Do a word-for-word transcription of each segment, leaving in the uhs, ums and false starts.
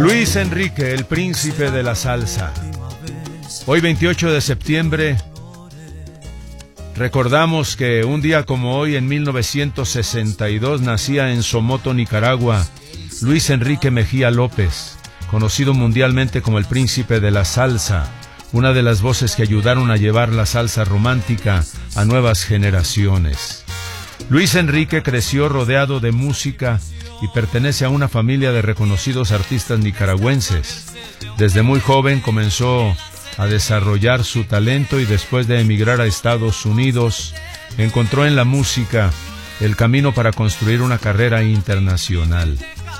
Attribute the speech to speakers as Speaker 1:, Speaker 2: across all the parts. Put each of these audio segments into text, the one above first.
Speaker 1: Luis Enrique, el príncipe de la salsa. Hoy veintiocho de septiembre recordamos que un día como hoy en mil novecientos sesenta y dos nacía en Somoto, Nicaragua, Luis Enrique Mejía López, conocido mundialmente como el príncipe de la salsa, una de las voces que ayudaron a llevar la salsa romántica a nuevas generaciones. Luis Enrique creció rodeado de música y pertenece a una familia de reconocidos artistas nicaragüenses. Desde muy joven comenzó a desarrollar su talento y después de emigrar a Estados Unidos, encontró en la música el camino para construir una carrera internacional.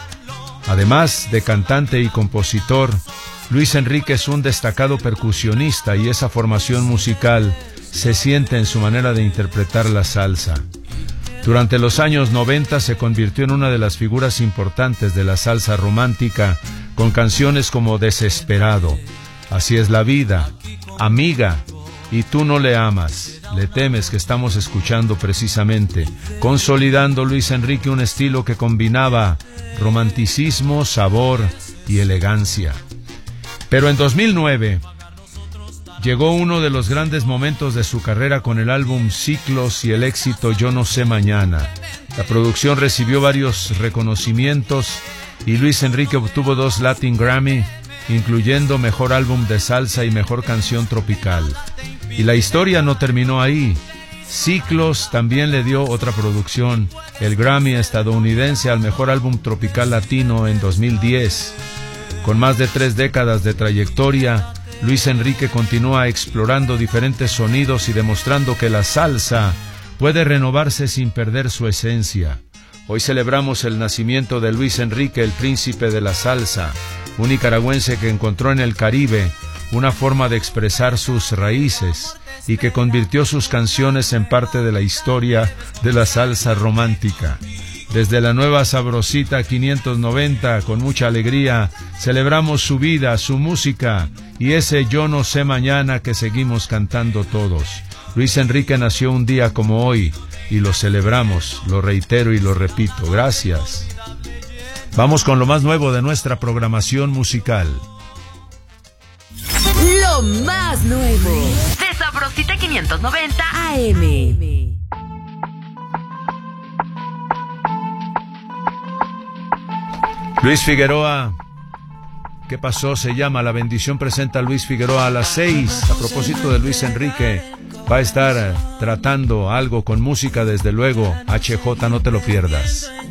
Speaker 1: Además de cantante y compositor, Luis Enrique es un destacado percusionista y esa formación musical se siente en su manera de interpretar la salsa. Durante los años noventa se convirtió en una de las figuras importantes de la salsa romántica con canciones como Desesperado, Así es la vida, Amiga y Tú no le amas, le temes, que estamos escuchando precisamente, consolidando Luis Enrique un estilo que combinaba romanticismo, sabor y elegancia. Pero en dos mil nueve llegó uno de los grandes momentos de su carrera con el álbum Ciclos y el éxito Yo no sé mañana. La producción recibió varios reconocimientos y Luis Enrique obtuvo dos Latin Grammy, incluyendo Mejor Álbum de Salsa y Mejor Canción Tropical. Y la historia no terminó ahí. Ciclos también le dio otra producción, el Grammy estadounidense al Mejor Álbum Tropical Latino en dos mil diez. Con más de tres décadas de trayectoria, Luis Enrique continúa explorando diferentes sonidos y demostrando que la salsa puede renovarse sin perder su esencia. Hoy celebramos el nacimiento de Luis Enrique, el príncipe de la salsa, un nicaragüense que encontró en el Caribe una forma de expresar sus raíces y que convirtió sus canciones en parte de la historia de la salsa romántica. Desde la nueva Sabrosita quinientos noventa, con mucha alegría, celebramos su vida, su música y ese Yo no sé mañana que seguimos cantando todos. Luis Enrique nació un día como hoy y lo celebramos, lo reitero y lo repito. Gracias. Vamos con lo más nuevo de nuestra programación musical.
Speaker 2: Lo más nuevo de Sabrosita quinientos noventa A M.
Speaker 1: Luis Figueroa, ¿qué pasó? Se llama La Bendición, presenta a Luis Figueroa a las seis. A propósito de Luis Enrique, va a estar tratando algo con música, desde luego. H J, no te lo pierdas.